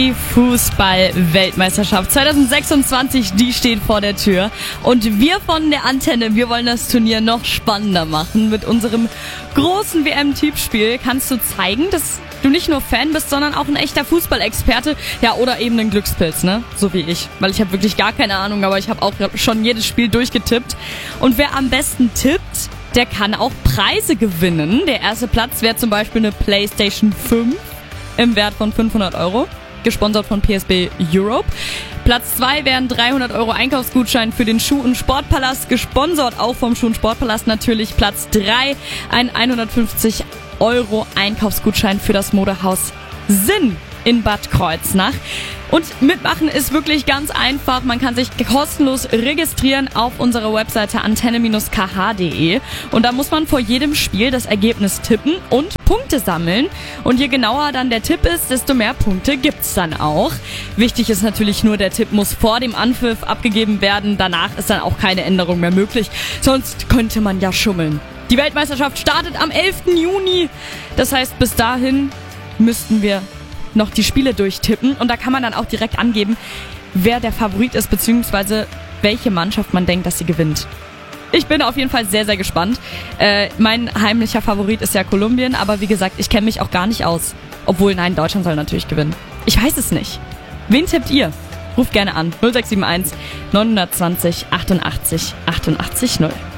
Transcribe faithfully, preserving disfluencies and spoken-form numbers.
Die Fußball-Weltmeisterschaft zwanzig sechsundzwanzig, die steht vor der Tür. Und wir von der Antenne, wir wollen das Turnier noch spannender machen. Mit unserem großen W M-Tippspiel kannst du zeigen, dass du nicht nur Fan bist, sondern auch ein echter Fußballexperte. Ja, oder eben ein Glückspilz, ne? So wie ich. Weil ich habe wirklich gar keine Ahnung, aber ich habe auch schon jedes Spiel durchgetippt. Und wer am besten tippt, der kann auch Preise gewinnen. Der erste Platz wäre zum Beispiel eine PlayStation fünf im Wert von fünfhundert Euro. Gesponsert von P S B Europe. Platz zwei wären dreihundert Euro Einkaufsgutschein für den Schuh- und Sportpalast, gesponsert auch vom Schuh- und Sportpalast natürlich. Platz drei ein hundertfünfzig Euro Einkaufsgutschein für das Modehaus Sinn in Bad Kreuznach. Und mitmachen ist wirklich ganz einfach. Man kann sich kostenlos registrieren auf unserer Webseite antenne Bindestrich k h punkt d e. Und da muss man vor jedem Spiel das Ergebnis tippen und Punkte sammeln. Und je genauer dann der Tipp ist, desto mehr Punkte gibt's dann auch. Wichtig ist natürlich nur, der Tipp muss vor dem Anpfiff abgegeben werden. Danach ist dann auch keine Änderung mehr möglich. Sonst könnte man ja schummeln. Die Weltmeisterschaft startet am elften Juni. Das heißt, bis dahin müssten wir noch die Spiele durchtippen. Und da kann man dann auch direkt angeben, wer der Favorit ist, beziehungsweise welche Mannschaft man denkt, dass sie gewinnt. Ich bin auf jeden Fall sehr, sehr gespannt. Äh, mein heimlicher Favorit ist ja Kolumbien, aber wie gesagt, ich kenne mich auch gar nicht aus. Obwohl, nein, Deutschland soll natürlich gewinnen. Ich weiß es nicht. Wen tippt ihr? Ruft gerne an. null sechs sieben eins neun zwei null achtundachtzig achtundachtzig null.